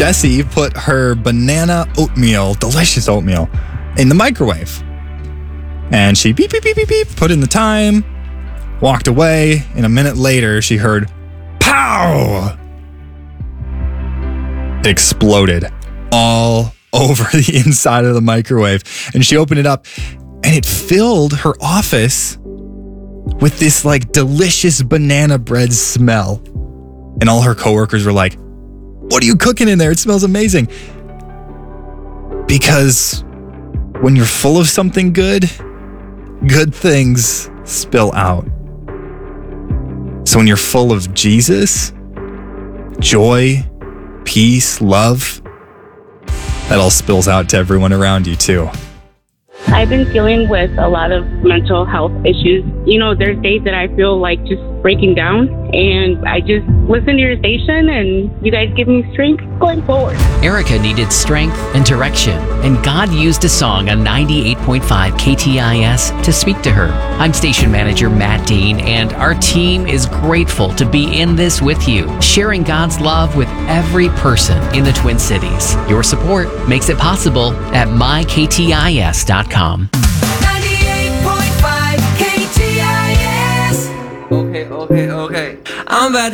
Jessie put her banana oatmeal, delicious oatmeal, in the microwave. And she beep, beep, beep, beep, beep, put in the time, walked away, and a minute later she heard, pow! It exploded all over the inside of the microwave. And she opened it up, and it filled her office with this like delicious banana bread smell. And all her coworkers were like, what are you cooking in there? It smells amazing. Because when you're full of something good, good things spill out. So when you're full of Jesus, joy, peace, love, that all spills out to everyone around you too. I've been dealing with a lot of mental health issues. You know, there's days that I feel like just breaking down, and I just listen to your station, and you guys give me strength going forward. Erica needed strength and direction, and God used a song on 98.5 KTIS to speak to her. I'm station manager Matt Dean, and our team is grateful to be in this with you, sharing God's love with every person in the Twin Cities. Your support makes it possible at myktis.com. 98.5 KTIS. Okay. I'm about to